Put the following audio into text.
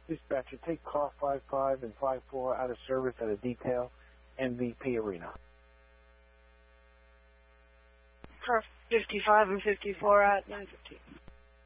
Dispatcher, take car 55 and 54 out of service at a detail, MVP Arena. Car 55 and 54 at 9:15.